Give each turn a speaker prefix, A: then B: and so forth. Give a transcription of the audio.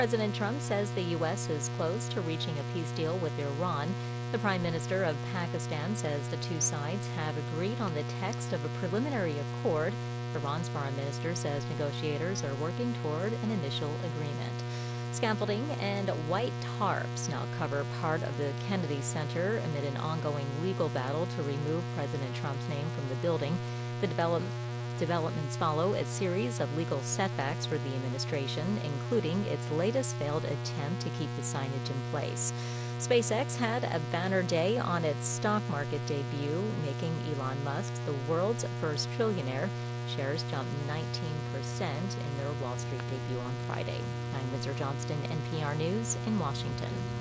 A: President Trump says the U.S. is close to reaching a peace deal with Iran. The Prime Minister of Pakistan says the two sides have agreed on the text of a preliminary accord. Iran's foreign minister says negotiators are working toward an initial agreement. Scaffolding and white tarps now cover part of the Kennedy Center amid an ongoing legal battle to remove President Trump's name from the building. The developments follow a series of legal setbacks for the administration, including its latest failed attempt to keep the signage in place. SpaceX had a banner day on its stock market debut, making Elon Musk the world's first trillionaire. Shares jumped 19% in their Wall Street debut on Friday. I'm Windsor Johnston, NPR News in Washington.